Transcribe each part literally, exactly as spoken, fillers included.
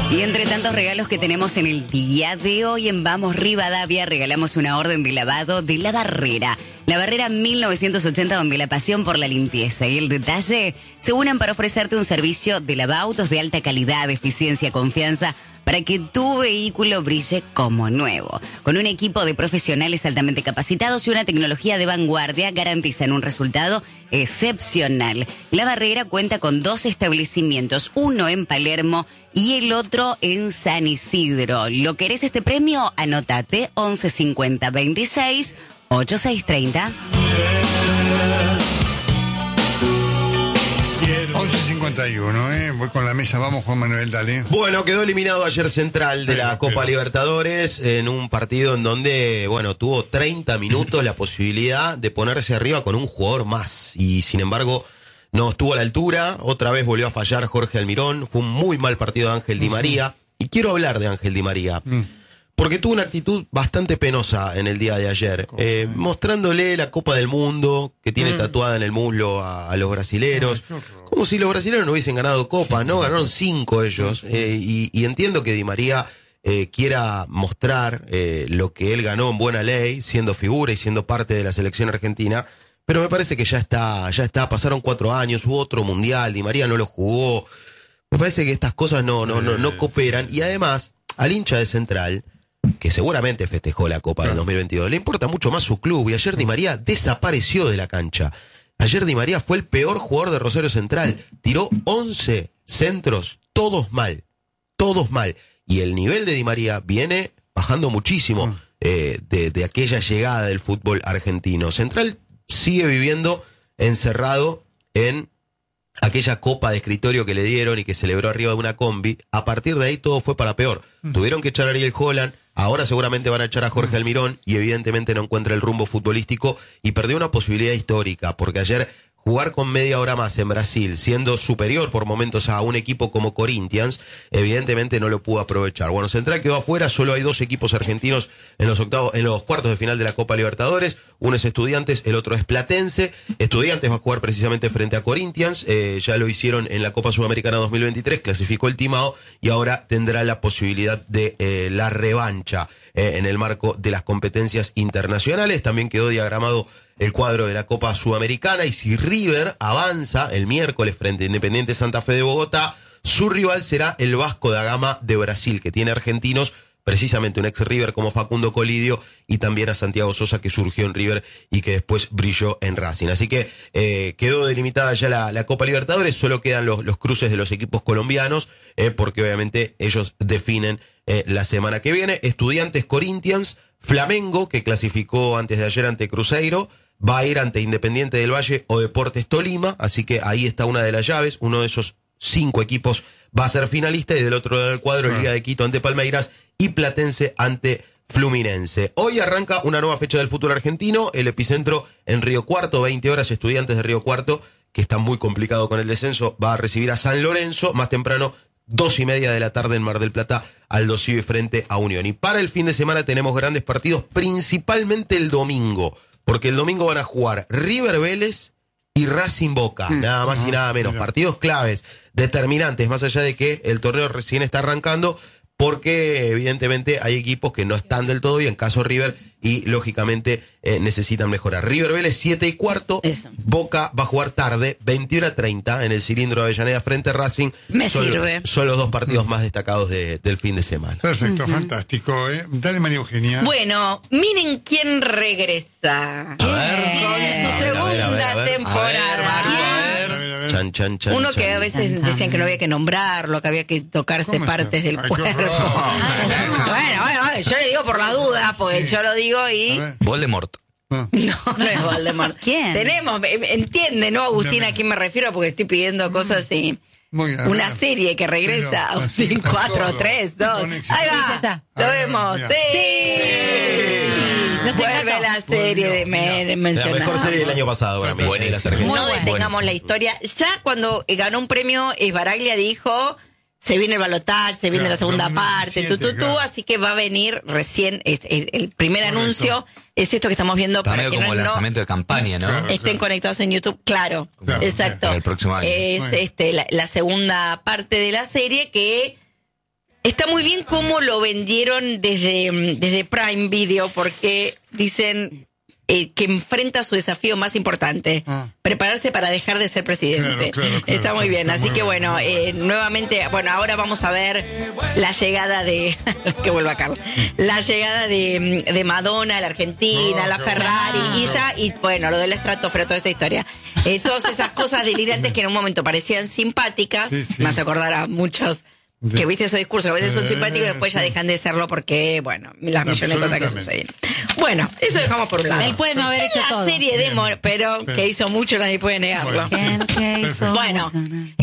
Y entre tantos regalos que tenemos en el día de hoy en Vamos Rivadavia, regalamos una orden de lavado de La Barrera. La Barrera mil novecientos ochenta, donde la pasión por la limpieza y el detalle se unen para ofrecerte un servicio de lavautos de alta calidad, eficiencia, confianza, para que tu vehículo brille como nuevo. Con un equipo de profesionales altamente capacitados y una tecnología de vanguardia, garantizan un resultado excepcional. La Barrera cuenta con dos establecimientos, uno en Palermo y el otro en San Isidro. ¿Lo querés este premio? Anótate once cincuenta veintiséis ochenta y seis treinta. once cincuenta y uno, ¿eh? Voy con la mesa, vamos Juan Manuel, dale. Bueno, quedó eliminado ayer Central de la Copa Libertadores en un partido en donde, bueno, tuvo treinta minutos la posibilidad de ponerse arriba con un jugador más y sin embargo no estuvo a la altura. Otra vez volvió a fallar Jorge Almirón. Fue un muy mal partido de Ángel Di María y quiero hablar de Ángel Di María porque tuvo una actitud bastante penosa en el día de ayer, eh, mostrándole la Copa del Mundo que tiene mm. tatuada en el muslo a, a los brasileros, como si los brasileros no hubiesen ganado Copa, ¿no? Ganaron cinco ellos, eh, y, y entiendo que Di María eh, quiera mostrar eh, lo que él ganó en buena ley, siendo figura y siendo parte de la selección argentina, pero me parece que ya está, ya está, pasaron cuatro años, hubo otro mundial, Di María no lo jugó, me parece que estas cosas no, no, no, no cooperan, y además, al hincha de Central, que seguramente festejó la Copa del dos mil veintidós, le importa mucho más su club, y ayer Di María desapareció de la cancha. Ayer Di María fue el peor jugador de Rosario Central, tiró once centros, todos mal, todos mal, y el nivel de Di María viene bajando muchísimo eh, de, de aquella llegada del fútbol argentino. Central sigue viviendo encerrado en aquella copa de escritorio que le dieron y que celebró arriba de una combi. A partir de ahí todo fue para peor. Mm. Tuvieron que echar a Ariel Holland, ahora seguramente van a echar a Jorge Almirón y evidentemente no encuentra el rumbo futbolístico y perdió una posibilidad histórica, porque ayer jugar con media hora más en Brasil, siendo superior por momentos a un equipo como Corinthians, evidentemente no lo pudo aprovechar. Bueno, Central quedó afuera, solo hay dos equipos argentinos en los octavos, en los cuartos de final de la Copa Libertadores, uno es Estudiantes, el otro es Platense. Estudiantes va a jugar precisamente frente a Corinthians, eh, ya lo hicieron en la Copa Sudamericana dos mil veintitrés, clasificó el Timao y ahora tendrá la posibilidad de eh, la revancha eh, en el marco de las competencias internacionales. También quedó diagramado el cuadro de la Copa Sudamericana, y si River avanza el miércoles frente a Independiente Santa Fe de Bogotá, su rival será el Vasco da Gama de Brasil, que tiene argentinos, precisamente un ex River como Facundo Colidio, y también a Santiago Sosa, que surgió en River y que después brilló en Racing. Así que eh, quedó delimitada ya la, la Copa Libertadores, solo quedan los, los cruces de los equipos colombianos, eh, porque obviamente ellos definen eh, la semana que viene. Estudiantes, Corinthians, Flamengo, que clasificó antes de ayer ante Cruzeiro, va a ir ante Independiente del Valle o Deportes Tolima, así que ahí está una de las llaves, uno de esos cinco equipos va a ser finalista, y del otro lado del cuadro, Liga de Quito ante Palmeiras y Platense ante Fluminense. Hoy arranca una nueva fecha del fútbol argentino, el epicentro en Río Cuarto, veinte horas, Estudiantes de Río Cuarto, que está muy complicado con el descenso, va a recibir a San Lorenzo, más temprano, dos y media de la tarde en Mar del Plata, Aldo Civi frente a Unión. Y para el fin de semana tenemos grandes partidos, principalmente el domingo, porque el domingo van a jugar River Vélez y Racing Boca, mm. nada más y nada menos. Partidos claves, determinantes, más allá de que el torneo recién está arrancando, porque evidentemente hay equipos que no están del todo bien, caso River, y lógicamente eh, necesitan mejorar. River Vélez, siete y cuarto, Eso. Boca va a jugar tarde, veintiuno a treinta, en el cilindro de Avellaneda frente a Racing. Me son, sirve. Son los dos partidos más destacados de, del fin de semana. Perfecto, uh-huh. fantástico. ¿eh? Dale, María Eugenia. Bueno, miren quién regresa. A ver. Con su segunda temporada. Chan, chan, chan, Uno chan. que a veces Chan, chan. decían que no había que nombrarlo, que había que tocarse partes del Ay, cuerpo. Bueno, bueno, bueno, yo le digo por la duda, porque yo lo digo y... Voldemort. No, no es Voldemort. ¿Quién? Tenemos, entiende, ¿no, Agustín, a quién me refiero? Porque estoy pidiendo cosas y... Muy bien, Una bueno. serie que regresa, Pero, Agustín, cuatro, tres, dos. Ahí va, ya está. lo Ah, vemos. mira. Sí. Nos Vuelve encantó. la serie de Volvió, me, La mencionada. mejor serie del año pasado para mí. Buenísimo. Muy No detengamos la historia. Ya cuando ganó un premio, Esbaraglia dijo, se viene el balotaje, se viene Claro, la segunda dos mil parte, diecisiete, tu, tu, tu, claro. así que va a venir recién, este, el, el primer Correcto. anuncio es esto que estamos viendo. Está Para medio que como no, el no lanzamiento de campaña, ¿no? Claro. estén conectados en YouTube, claro, Claro, exacto. para el próximo año. Es Bueno. este la, la segunda parte de la serie que está muy bien cómo lo vendieron desde, desde Prime Video, porque dicen eh, que enfrenta su desafío más importante, Ah. prepararse para dejar de ser presidente. Claro, claro, claro, está muy claro, bien, está así muy que bueno, bueno, muy eh, nuevamente, bueno, ahora vamos a ver la llegada de, que vuelva Carlos, la llegada de, de Madonna a la Argentina, No, la qué Ferrari, bueno. y ya, y bueno, lo del estratosfera, toda esta historia. Eh, todas esas cosas delirantes que en un momento parecían simpáticas, Sí, sí. me hace acordar a muchos que viste esos discursos, que a veces son Eh, simpáticos y después ya sí. dejan de serlo porque, bueno, las millones de cosas que Absolutamente. suceden. Bueno, eso dejamos por un lado. Él puede no haber hecho la todo. serie de Bien. Mor, pero que hizo mucho, nadie puede negarlo. Bueno. Perfecto. Bueno,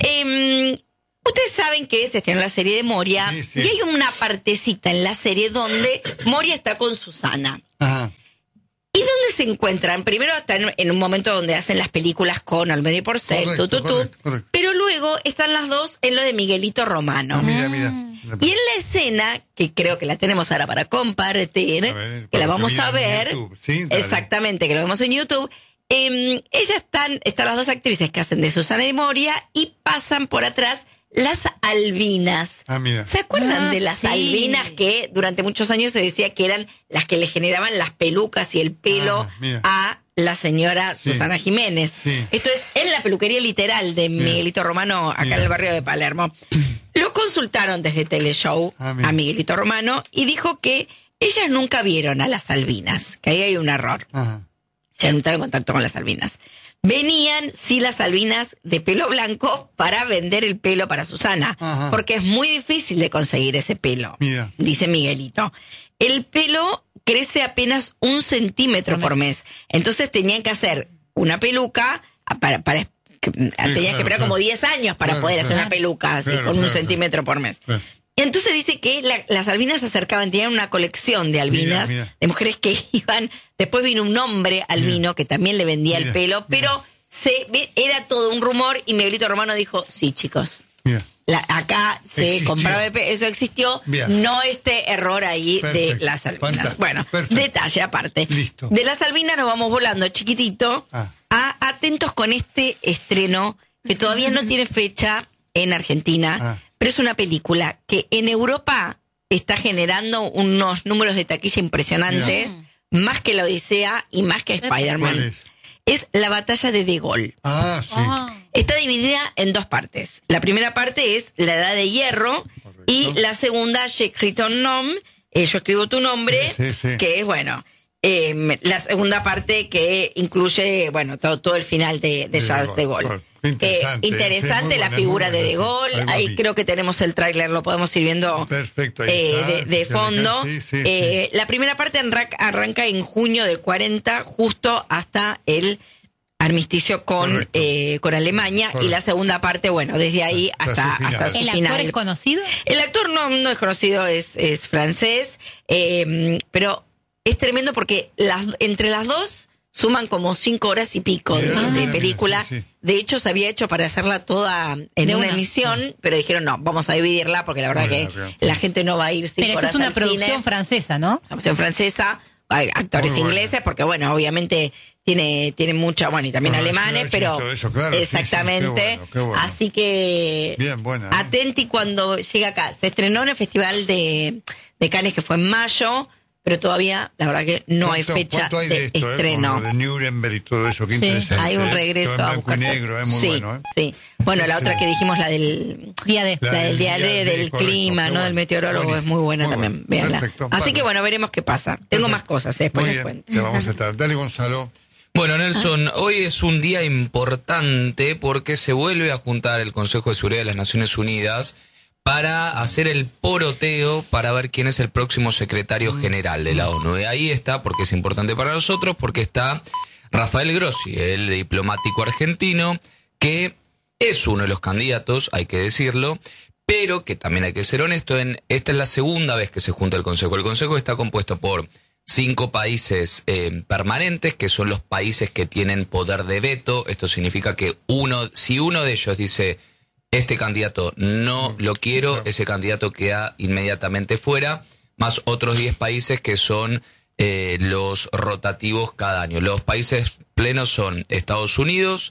em, ustedes saben que se estrenó la serie de Moria Sí, sí. y hay una partecita en la serie donde Moria está con Susana. Ajá. ¿Y dónde se encuentran? Primero están en un momento donde hacen las películas con Al Medio Porcel, Correcto, tu, tu, tu. correcto, correcto. Pero luego están las dos en lo de Miguelito Romano. Ah, mira, mira. Y en la escena, que creo que la tenemos ahora para compartir, A ver, que para la que vamos a miren en ver, YouTube. Sí, dale. exactamente, que lo vemos en YouTube, eh, ellas están, están las dos actrices que hacen de Susana y de Moria y pasan por atrás las albinas. Ah, mira. ¿Se acuerdan Ah, de las sí. albinas que durante muchos años se decía que eran las que le generaban las pelucas y el pelo Ah, mira. a la señora Sí. Susana Jiménez? Sí. Esto es en la peluquería literal de Miguelito Romano, acá Mira. en el barrio de Palermo. Lo consultaron desde Teleshow Ah, mira. a Miguelito Romano y dijo que ellas nunca vieron a las albinas, que ahí hay un error. Ajá. Ya no entraron en contacto con las albinas. Venían, sí, las albinas de pelo blanco para vender el pelo para Susana, Ajá. porque es muy difícil de conseguir ese pelo, Mira. dice Miguelito. El pelo crece apenas un centímetro por mes, entonces tenían que hacer una peluca para... para que- tenías claro, que esperar claro. como diez años para Claro, poder hacer claro. una peluca así, Claro, con un claro, centímetro por mes. Claro. Y entonces dice que la- las albinas se acercaban, tenían una colección de albinas, Mira, mira. de mujeres que iban. Después vino un hombre albino que también le vendía el Mira, pelo, pero se ve- era todo un rumor y Miguelito Romano dijo: sí, chicos, Mira. la- acá se Existió. compraba el pelo, eso existió, Bien. no este error ahí Perfecto, de las albinas. fantástico, Bueno, perfecto. detalle aparte. Listo. De las albinas nos vamos volando chiquitito Ah. a atentos con este estreno que todavía no tiene fecha en Argentina. Ah. Pero es una película que en Europa está generando unos números de taquilla impresionantes, más que la Odisea y más que ¿Cuál Spider-Man. es? Es la batalla de De Gaulle. Ah, sí. Está dividida en dos partes. La primera parte es la Edad de Hierro y la segunda, J'écris ton nom, eh, yo escribo tu nombre, Sí, sí. que es, bueno, eh, la segunda parte que incluye, bueno, todo, todo el final de, de De Charles de Gaulle. Gaulle. Interesante, Eh, interesante sí, muy la buena, figura muy de De buena, sí. Gaulle. Ahí lo Ahí vi. creo que tenemos el tráiler, lo podemos ir viendo Perfecto, ahí eh, está. de, de Sí, fondo. sí, sí, Eh, La primera parte arranca, arranca en junio del cuarenta, justo hasta el armisticio con, Correcto. eh, con Alemania. Correcto. Y la segunda parte, bueno, desde ahí Hasta hasta, su final. hasta su ¿El final. actor es conocido? El actor no, no es conocido, es, es francés, eh, pero es tremendo porque las, entre las dos suman como cinco horas y pico de, Mira, de mira, película. mira, sí, sí. De hecho, se había hecho para hacerla toda en De una, una. emisión, pero dijeron no, vamos a dividirla porque la verdad Muy que larga. la gente no va a ir cinco Pero esta horas es una al producción cine. francesa, ¿no? Una producción francesa, hay actores Muy buena. ingleses, porque bueno, obviamente tiene, tiene mucha, bueno, y también Bueno, alemanes, sí, pero todo eso, claro, sí, sí, qué exactamente. bueno, qué bueno. Así que Bien, buena, ¿eh? atenti cuando llega acá. Se estrenó en el Festival de, de Cannes, que fue en mayo, pero todavía, la verdad que no hay ¿Cuánto- fecha cuánto hay de, de esto, eh? estreno. Con lo de Nuremberg y todo eso, qué Sí. interesante. Hay un eh. regreso Todo en a blanco y buscar. negro, es muy sí, bueno, ¿eh? sí. Bueno, la otra Sí. que dijimos, la del Día de. La la del del día día de, D, del correcto, clima, qué ¿no? bueno. Del meteorólogo, Buenísimo. es muy buena Muy también. bueno. Véanla. Perfecto, Así que bárbaro. bueno, veremos qué pasa. Tengo Perfecto. más cosas, eh, después Muy les bien, cuento. ya vamos a estar. Dale, Gonzalo. Bueno, Nelson, hoy es un día importante porque se vuelve a juntar el Consejo de Seguridad de las Naciones Unidas para hacer el poroteo para ver quién es el próximo secretario general de la ONU. Y ahí está, porque es importante para nosotros, porque está Rafael Grossi, el diplomático argentino, que es uno de los candidatos, hay que decirlo, pero que también hay que ser honesto, en esta es la segunda vez que se junta el Consejo. El Consejo está compuesto por cinco países eh, permanentes, que son los países que tienen poder de veto. Esto significa que uno, si uno de ellos dice, este candidato no lo quiero, ese candidato queda inmediatamente fuera, más otros diez países que son eh, los rotativos cada año. Los países plenos son Estados Unidos,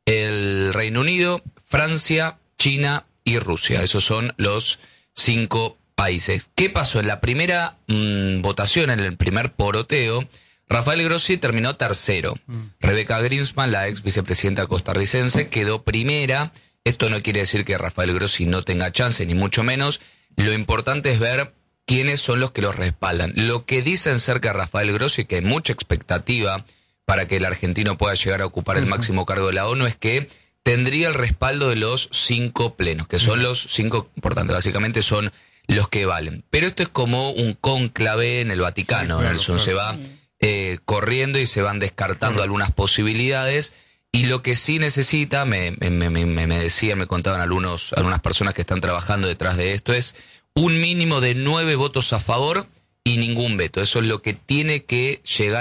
el Reino Unido, Francia, China y Rusia. Esos son los cinco países. ¿Qué pasó? En la primera mmm, votación, en el primer poroteo, Rafael Grossi terminó tercero. Mm. Rebeca Grynspan, la ex vicepresidenta costarricense, quedó primera. Esto no quiere decir que Rafael Grossi no tenga chance, ni mucho menos. Lo importante es ver quiénes son los que los respaldan. Lo que dicen cerca de Rafael Grossi, que hay mucha expectativa para que el argentino pueda llegar a ocupar el máximo cargo de la ONU, es que tendría el respaldo de los cinco plenos, que son los cinco importantes, básicamente son los que valen. Pero esto es como un cónclave en el Vaticano, sí, claro, Nelson, claro. Se va eh, corriendo y se van descartando claro. algunas posibilidades, y lo que sí necesita, me, me, me, me, me decían, me contaban algunos, algunas personas que están trabajando detrás de esto, es un mínimo de nueve votos a favor y ningún veto. Eso es lo que tiene que llegar